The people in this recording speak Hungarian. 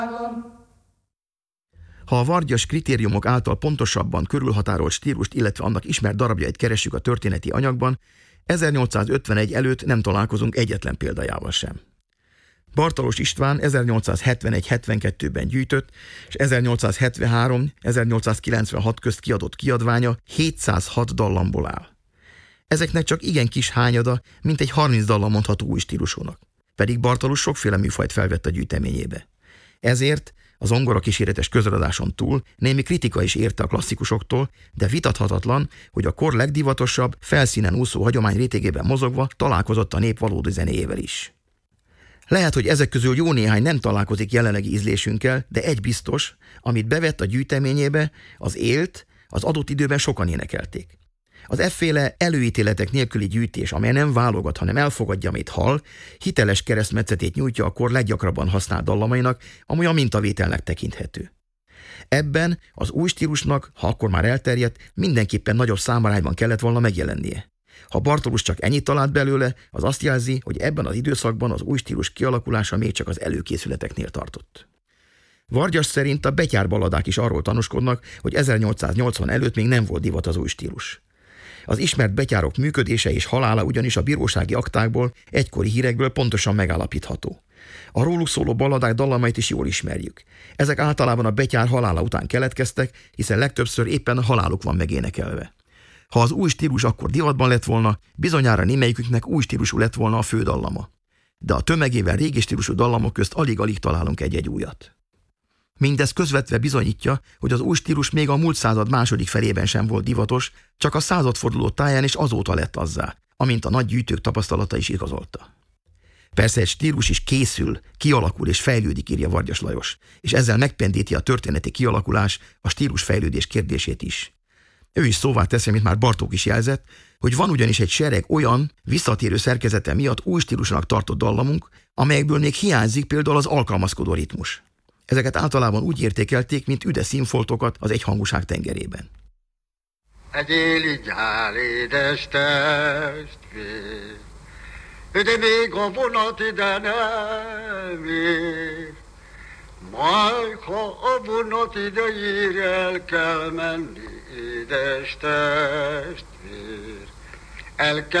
Ha a Vargyas kritériumok által pontosabban körülhatárolt stílust, illetve annak ismert darabjait keressük a történeti anyagban, 1851 előtt nem találkozunk egyetlen példájával sem. Bartalos István 1871-72-ben gyűjtött, és 1873-1896 közt kiadott kiadványa 706 dallamból áll. Ezeknek csak igen kis hányada, mintegy 30 dallam mondható új stílusúnak. Pedig Bartalos sokféle műfajt felvett a gyűjteményébe. Ezért a zongora kíséretes közeladáson túl némi kritika is érte a klasszikusoktól, de vitathatatlan, hogy a kor legdivatosabb, felszínen úszó hagyomány rétegében mozogva találkozott a nép valódi zenéjével is. Lehet, hogy ezek közül jó néhány nem találkozik jelenlegi ízlésünkkel, de egy biztos, amit bevett a gyűjteményébe, az élt, az adott időben sokan énekelték. Az efféle előítéletek nélküli gyűjtés, amely nem válogat, hanem elfogadja, amit hall, hiteles keresztmetszetét nyújtja a kor leggyakrabban használt dallamainak, amely a mintavételnek tekinthető. Ebben az új stílusnak, ha akkor már elterjedt, mindenképpen nagyobb számarányban kellett volna megjelennie. Ha Bartolus csak ennyit talált belőle, az azt jelzi, hogy ebben az időszakban az új stílus kialakulása még csak az előkészületeknél tartott. Vargyas szerint a betyárballadák is arról tanúskodnak, hogy 1880 előtt még nem volt divat az új stílus. Az ismert betyárok működése és halála ugyanis a bírósági aktákból, egykori hírekből pontosan megállapítható. A róluk szóló balladák dallamait is jól ismerjük. Ezek általában a betyár halála után keletkeztek, hiszen legtöbbször éppen a haláluk van megénekelve. Ha az új stílus akkor divatban lett volna, bizonyára némelyiküknek új stílusú lett volna a fődallama. De a tömegével régi stílusú dallamok közt alig-alig találunk egy-egy újat. Mindez közvetve bizonyítja, hogy az új stílus még a múlt század második felében sem volt divatos, csak a századforduló táján és azóta lett azzá, amint a nagy gyűjtők tapasztalata is igazolta. Persze egy stílus is készül, kialakul és fejlődik, írja Vargyas Lajos, és ezzel megpendíti a történeti kialakulás, a stílus fejlődés kérdését is. Ő is szóvá teszi, amit már Bartók is jelzett, hogy van ugyanis egy sereg olyan, visszatérő szerkezete miatt új stílusnak tartott dallamunk, amelyekből még hiányzik például az alkalmazkodó ritmus. Ezeket általában úgy értékelték, mint üde színfoltokat az egyhangúság tengerében. Egy éligyál édes testvér, de még a vonat ide nem ér. Majd, ha a vonat ide ér, el kell menni, édes testvér. El kell